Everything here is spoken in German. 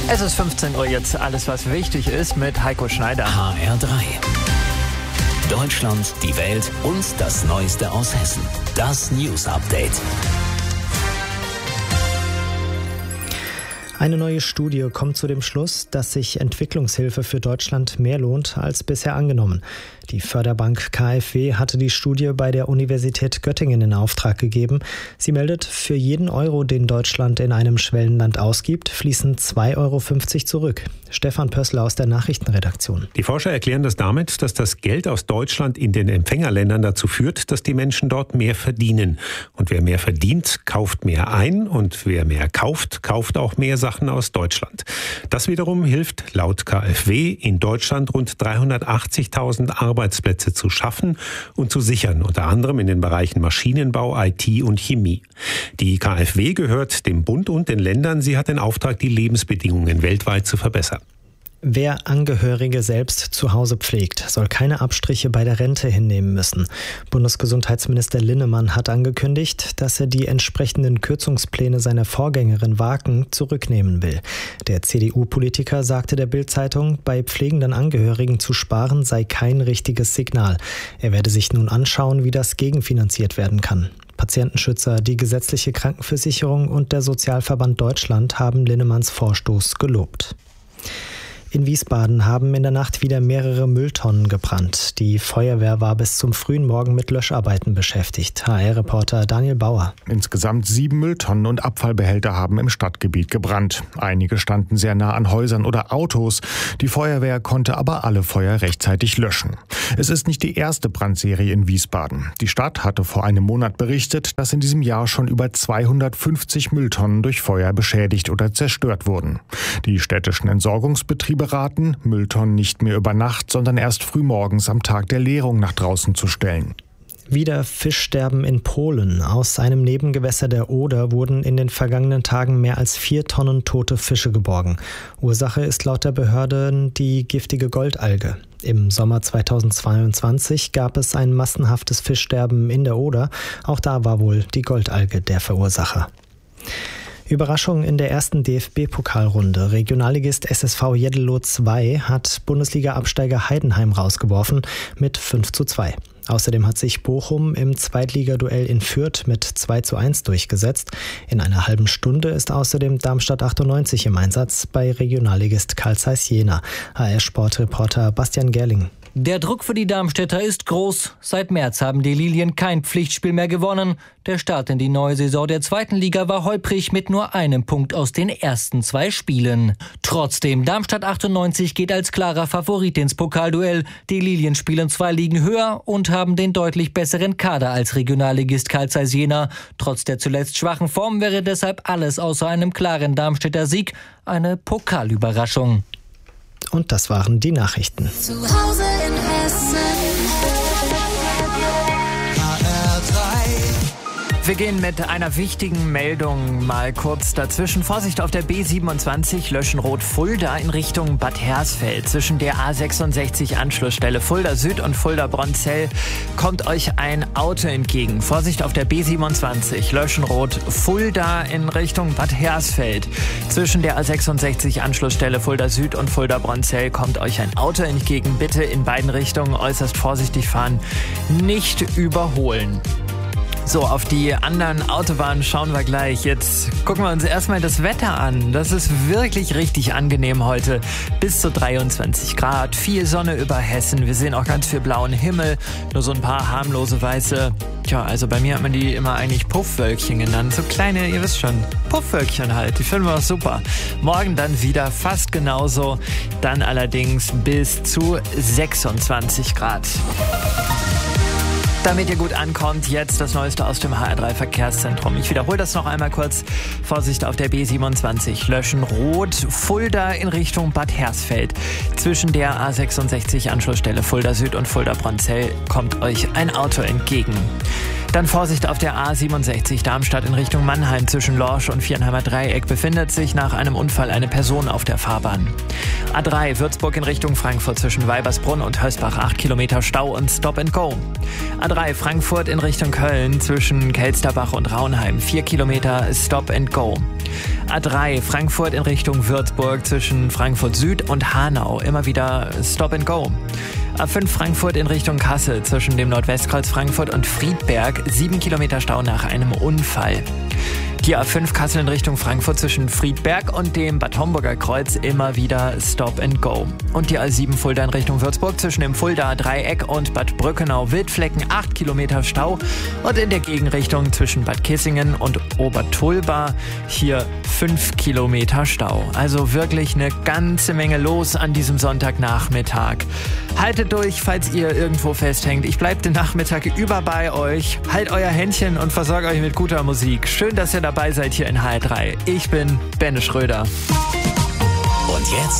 Es ist 15 Uhr jetzt. Alles, was wichtig ist, mit Heiko Schneider. HR3. Deutschland, die Welt und das Neueste aus Hessen. Das News Update. Eine neue Studie kommt zu dem Schluss, dass sich Entwicklungshilfe für Deutschland mehr lohnt als bisher angenommen. Die Förderbank KfW hatte die Studie bei der Universität Göttingen in Auftrag gegeben. Sie meldet, für jeden Euro, den Deutschland in einem Schwellenland ausgibt, fließen 2,50 Euro zurück. Stefan Pössler aus der Nachrichtenredaktion. Die Forscher erklären das damit, dass das Geld aus Deutschland in den Empfängerländern dazu führt, dass die Menschen dort mehr verdienen. Und wer mehr verdient, kauft mehr ein. Und wer mehr kauft, kauft auch mehr Sachen aus Deutschland. Das wiederum hilft laut KfW in Deutschland rund 380.000 Arbeitsplätze zu schaffen und zu sichern, unter anderem in den Bereichen Maschinenbau, IT und Chemie. Die KfW gehört dem Bund und den Ländern. Sie hat den Auftrag, die Lebensbedingungen weltweit zu verbessern. Wer Angehörige selbst zu Hause pflegt, soll keine Abstriche bei der Rente hinnehmen müssen. Bundesgesundheitsminister Linnemann hat angekündigt, dass er die entsprechenden Kürzungspläne seiner Vorgängerin Waken zurücknehmen will. Der CDU-Politiker sagte der Bild-Zeitung, bei pflegenden Angehörigen zu sparen sei kein richtiges Signal. Er werde sich nun anschauen, wie das gegenfinanziert werden kann. Patientenschützer, die gesetzliche Krankenversicherung und der Sozialverband Deutschland haben Linnemanns Vorstoß gelobt. In Wiesbaden haben in der Nacht wieder mehrere Mülltonnen gebrannt. Die Feuerwehr war bis zum frühen Morgen mit Löscharbeiten beschäftigt. HR-Reporter Daniel Bauer. Insgesamt 7 Mülltonnen und Abfallbehälter haben im Stadtgebiet gebrannt. Einige standen sehr nah an Häusern oder Autos. Die Feuerwehr konnte aber alle Feuer rechtzeitig löschen. Es ist nicht die erste Brandserie in Wiesbaden. Die Stadt hatte vor einem Monat berichtet, dass in diesem Jahr schon über 250 Mülltonnen durch Feuer beschädigt oder zerstört wurden. Die städtischen Entsorgungsbetriebe raten, Mülltonnen nicht mehr über Nacht, sondern erst frühmorgens am Tag der Leerung nach draußen zu stellen. Wieder Fischsterben in Polen. Aus einem Nebengewässer der Oder wurden in den vergangenen Tagen mehr als 4 Tonnen tote Fische geborgen. Ursache ist laut der Behörden die giftige Goldalge. Im Sommer 2022 gab es ein massenhaftes Fischsterben in der Oder. Auch da war wohl die Goldalge der Verursacher. Überraschung in der ersten DFB-Pokalrunde. Regionalligist SSV Jeddelo 2 hat Bundesliga-Absteiger Heidenheim rausgeworfen mit 5:2. Außerdem hat sich Bochum im Zweitligaduell in Fürth mit 2:1 durchgesetzt. In einer halben Stunde ist außerdem Darmstadt 98 im Einsatz bei Regionalligist Carl Zeiss Jena. HR-Sportreporter Bastian Gerling. Der Druck für die Darmstädter ist groß. Seit März haben die Lilien kein Pflichtspiel mehr gewonnen. Der Start in die neue Saison der zweiten Liga war holprig mit nur einem Punkt aus den ersten 2 Spielen. Trotzdem, Darmstadt 98 geht als klarer Favorit ins Pokalduell. Die Lilien spielen 2 Ligen höher und haben den deutlich besseren Kader als Regionalligist Carl Zeiss Jena. Trotz der zuletzt schwachen Form wäre deshalb alles außer einem klaren Darmstädter Sieg eine Pokalüberraschung. Und das waren die Nachrichten. Zu Hause in Hessen. Wir gehen mit einer wichtigen Meldung mal kurz dazwischen. Vorsicht auf der B27 Löschenroth-Fulda in Richtung Bad Hersfeld. Zwischen der A66 Anschlussstelle Fulda Süd und Fulda Bronzell kommt euch ein Auto entgegen. Vorsicht auf der B27 Löschenroth-Fulda in Richtung Bad Hersfeld. Zwischen der A66 Anschlussstelle Fulda Süd und Fulda Bronzell kommt euch ein Auto entgegen. Bitte in beiden Richtungen äußerst vorsichtig fahren, nicht überholen. So, auf die anderen Autobahnen schauen wir gleich. Jetzt gucken wir uns erstmal das Wetter an. Das ist wirklich richtig angenehm heute. Bis zu 23 Grad, viel Sonne über Hessen. Wir sehen auch ganz viel blauen Himmel. Nur so ein paar harmlose weiße, also bei mir hat man die immer eigentlich Puffwölkchen genannt. So kleine, ihr wisst schon, Puffwölkchen halt. Die finden wir auch super. Morgen dann wieder fast genauso. Dann allerdings bis zu 26 Grad. Damit ihr gut ankommt, jetzt das Neueste aus dem HR3 Verkehrszentrum. Ich wiederhole das noch einmal kurz. Vorsicht auf der B27 Löschenroth, Fulda in Richtung Bad Hersfeld. Zwischen der A66 Anschlussstelle Fulda Süd und Fulda Bronzell kommt euch ein Auto entgegen. Dann Vorsicht auf der A67 Darmstadt in Richtung Mannheim. Zwischen Lorsch und Viernheimer Dreieck befindet sich nach einem Unfall eine Person auf der Fahrbahn. A3 Würzburg in Richtung Frankfurt zwischen Weibersbrunn und Hösbach 8 Kilometer Stau und Stop and Go. A3 Frankfurt in Richtung Köln zwischen Kelsterbach und Raunheim 4 Kilometer Stop and Go. A3 Frankfurt in Richtung Würzburg zwischen Frankfurt Süd und Hanau. Immer wieder Stop and Go. A5 Frankfurt in Richtung Kassel zwischen dem Nordwestkreuz Frankfurt und Friedberg. 7 Kilometer Stau nach einem Unfall. Die A5 Kassel in Richtung Frankfurt zwischen Friedberg und dem Bad Homburger Kreuz immer wieder Stop and Go. Und die A7 Fulda in Richtung Würzburg zwischen dem Fuldaer Dreieck und Bad Brückenau-Wildflecken 8 Kilometer Stau. Und in der Gegenrichtung zwischen Bad Kissingen und Obertulba hier 5 Kilometer Stau. Also wirklich eine ganze Menge los an diesem Sonntagnachmittag. Haltet durch, falls ihr irgendwo festhängt. Ich bleibe den Nachmittag über bei euch. Halt euer Händchen und versorgt euch mit guter Musik. Schön, dass ihr dabei seid hier in HR3. Ich bin Benne Schröder. Und jetzt